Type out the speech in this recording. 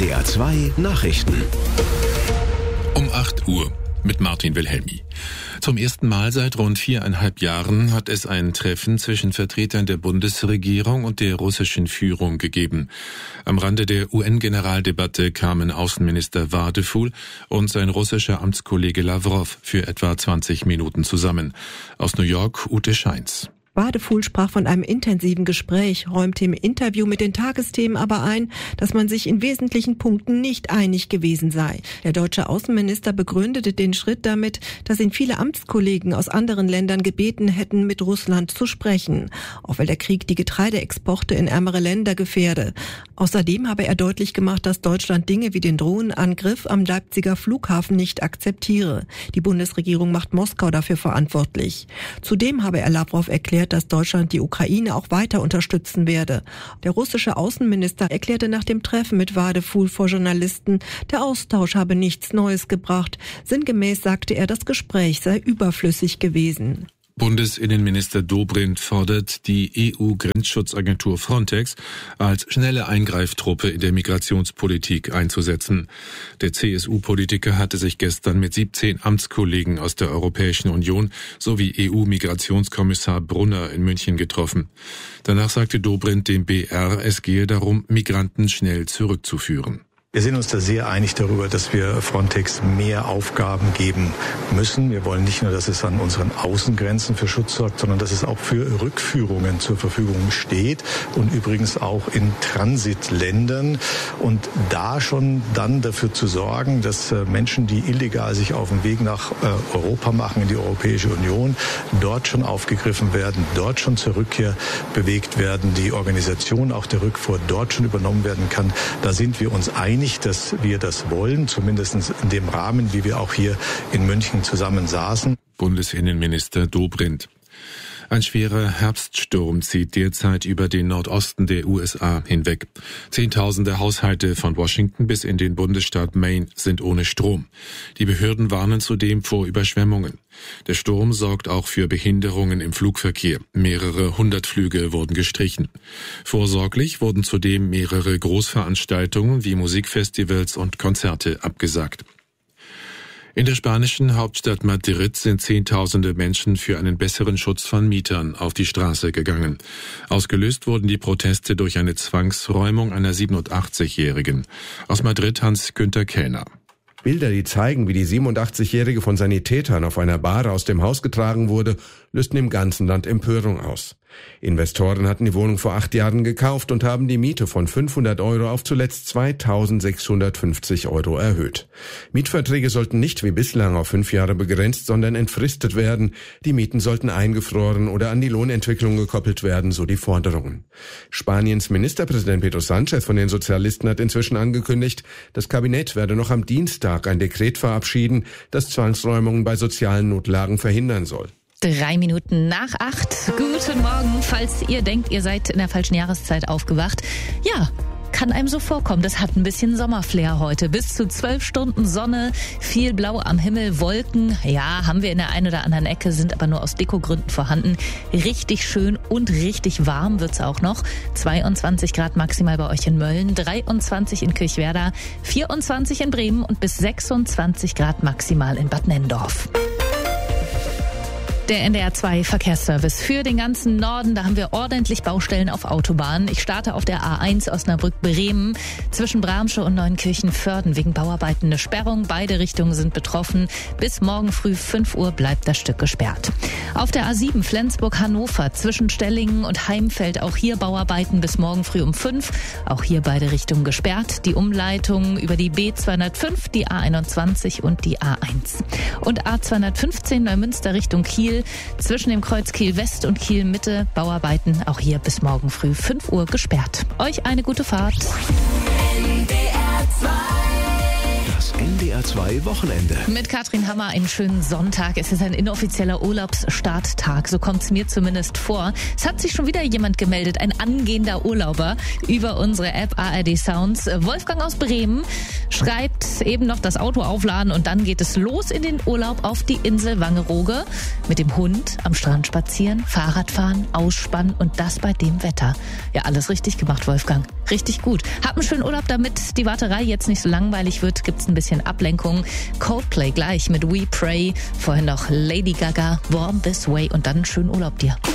NDR 2 Nachrichten. Um 8 Uhr mit Martin Wilhelmi. Zum ersten Mal seit rund 4,5 Jahren hat es ein Treffen zwischen Vertretern der Bundesregierung und der russischen Führung gegeben. Am Rande der UN-Generaldebatte kamen Außenminister Wadefuhl und sein russischer Amtskollege Lawrow für etwa 20 Minuten zusammen. Aus New York Ute Scheins. Wadefuhl sprach von einem intensiven Gespräch, räumte im Interview mit den Tagesthemen aber ein, dass man sich in wesentlichen Punkten nicht einig gewesen sei. Der deutsche Außenminister begründete den Schritt damit, dass ihn viele Amtskollegen aus anderen Ländern gebeten hätten, mit Russland zu sprechen, auch weil der Krieg die Getreideexporte in ärmere Länder gefährde. Außerdem habe er deutlich gemacht, dass Deutschland Dinge wie den Drohnenangriff am Leipziger Flughafen nicht akzeptiere. Die Bundesregierung macht Moskau dafür verantwortlich. Zudem habe er Lawrow erklärt, dass Deutschland die Ukraine auch weiter unterstützen werde. Der russische Außenminister erklärte nach dem Treffen mit Wadefuhl vor Journalisten, der Austausch habe nichts Neues gebracht. Sinngemäß sagte er, das Gespräch sei überflüssig gewesen. Bundesinnenminister Dobrindt fordert, die EU-Grenzschutzagentur Frontex als schnelle Eingreiftruppe in der Migrationspolitik einzusetzen. Der CSU-Politiker hatte sich gestern mit 17 Amtskollegen aus der Europäischen Union sowie EU-Migrationskommissar Brunner in München getroffen. Danach sagte Dobrindt dem BR, es gehe darum, Migranten schnell zurückzuführen. Wir sind uns da sehr einig darüber, dass wir Frontex mehr Aufgaben geben müssen. Wir wollen nicht nur, dass es an unseren Außengrenzen für Schutz sorgt, sondern dass es auch für Rückführungen zur Verfügung steht und übrigens auch in Transitländern. Und da schon dann dafür zu sorgen, dass Menschen, die illegal sich auf den Weg nach Europa machen, in die Europäische Union, dort schon aufgegriffen werden, dort schon zur Rückkehr bewegt werden, die Organisation auch der Rückfuhr dort schon übernommen werden kann. Da sind wir uns einig, dass wir das wollen, zumindest in dem Rahmen, wie wir auch hier in München zusammen saßen. Bundesinnenminister Dobrindt. Ein schwerer Herbststurm zieht derzeit über den Nordosten der USA hinweg. Zehntausende Haushalte von Washington bis in den Bundesstaat Maine sind ohne Strom. Die Behörden warnen zudem vor Überschwemmungen. Der Sturm sorgt auch für Behinderungen im Flugverkehr. Mehrere 100 Flüge wurden gestrichen. Vorsorglich wurden zudem mehrere Großveranstaltungen wie Musikfestivals und Konzerte abgesagt. In der spanischen Hauptstadt Madrid sind Zehntausende Menschen für einen besseren Schutz von Mietern auf die Straße gegangen. Ausgelöst wurden die Proteste durch eine Zwangsräumung einer 87-Jährigen. Aus Madrid Hans-Günther Kellner. Bilder, die zeigen, wie die 87-Jährige von Sanitätern auf einer Bahre aus dem Haus getragen wurde, lösten im ganzen Land Empörung aus. Investoren hatten die Wohnung vor 8 Jahren gekauft und haben die Miete von 500 € auf zuletzt 2.650 € erhöht. Mietverträge sollten nicht wie bislang auf 5 Jahre begrenzt, sondern entfristet werden. Die Mieten sollten eingefroren oder an die Lohnentwicklung gekoppelt werden, so die Forderungen. Spaniens Ministerpräsident Pedro Sánchez von den Sozialisten hat inzwischen angekündigt, das Kabinett werde noch am Dienstag ein Dekret verabschieden, das Zwangsräumungen bei sozialen Notlagen verhindern soll. 3 Minuten nach 8. Guten Morgen, falls ihr denkt, ihr seid in der falschen Jahreszeit aufgewacht. Ja, kann einem so vorkommen. Das hat ein bisschen Sommerflair heute. Bis zu 12 Stunden Sonne, viel Blau am Himmel, Wolken. Ja, haben wir in der einen oder anderen Ecke, sind aber nur aus Dekogründen vorhanden. Richtig schön und richtig warm wird's auch noch. 22 Grad maximal bei euch in Mölln, 23 in Kirchwerder, 24 in Bremen und bis 26 Grad maximal in Bad Nenndorf. Der NDR 2 Verkehrsservice für den ganzen Norden. Da haben wir ordentlich Baustellen auf Autobahnen. Ich starte auf der A1 Osnabrück-Bremen zwischen Bramsche und Neunkirchen-Vörden wegen Bauarbeiten eine Sperrung. Beide Richtungen sind betroffen. Bis morgen früh 5 Uhr bleibt das Stück gesperrt. Auf der A7 Flensburg-Hannover zwischen Stellingen und Heimfeld auch hier Bauarbeiten bis morgen früh um 5. Auch hier beide Richtungen gesperrt. Die Umleitung über die B205, die A21 und die A1. Und A215 Neumünster Richtung Kiel zwischen dem Kreuz Kiel West und Kiel Mitte Bauarbeiten auch hier bis morgen früh 5 Uhr gesperrt. Euch eine gute Fahrt. Das NDR 2 Wochenende. Mit Katrin Hammer einen schönen Sonntag. Es ist ein inoffizieller Urlaubsstarttag. So kommt es mir zumindest vor. Es hat sich schon wieder jemand gemeldet, ein angehender Urlauber, über unsere App ARD Sounds. Wolfgang aus Bremen schreibt eben noch das Auto aufladen und dann geht es los in den Urlaub auf die Insel Wangerooge. Mit dem Hund am Strand spazieren, Fahrradfahren, ausspannen und das bei dem Wetter. Ja, alles richtig gemacht, Wolfgang. Richtig gut. Hab einen schönen Urlaub, damit die Warterei jetzt nicht so langweilig wird. Gibt's ein bisschen Ablenkung. Coldplay gleich mit We Pray. Vorhin noch Lady Gaga, Warm This Way und dann einen schönen Urlaub dir.